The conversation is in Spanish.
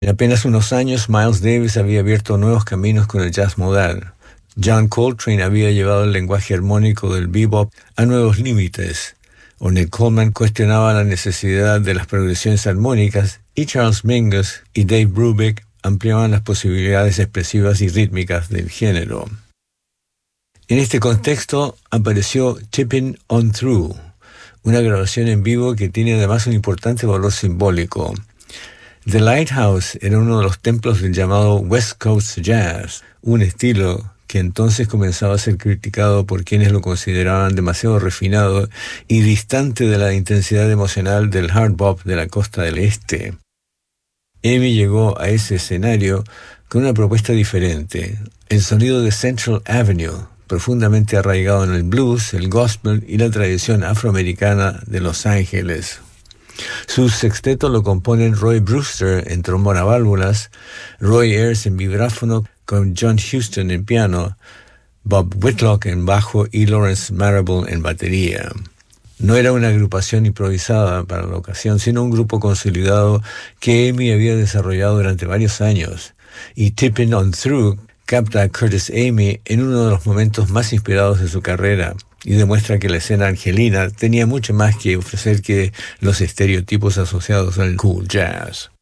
En apenas unos años, Miles Davis había abierto nuevos caminos con el jazz modal. John Coltrane había llevado el lenguaje armónico del bebop a nuevos límites. Ornette Coleman cuestionaba la necesidad de las progresiones armónicas y Charles Mingus y Dave Brubeck ampliaban las posibilidades expresivas y rítmicas del género. En este contexto apareció Tippin' On Through, una grabación en vivo que tiene además un importante valor simbólico. The Lighthouse era uno de los templos del llamado West Coast Jazz, un estilo que entonces comenzaba a ser criticado por quienes lo consideraban demasiado refinado y distante de la intensidad emocional del hard bop de la costa del este. Amy llegó a ese escenario con una propuesta diferente, el sonido de Central Avenue, profundamente arraigado en el blues, el gospel y la tradición afroamericana de Los Ángeles. Su sexteto lo componen Roy Brewster en trombón a válvulas, Roy Ayers en vibráfono con John Huston en piano, Bob Whitlock en bajo y Lawrence Marable en batería. No era una agrupación improvisada para la ocasión, sino un grupo consolidado que Amy había desarrollado durante varios años, y Tippin' On Through capta a Curtis Amy en uno de los momentos más inspirados de su carrera y demuestra que la escena argelina tenía mucho más que ofrecer que los estereotipos asociados al cool jazz.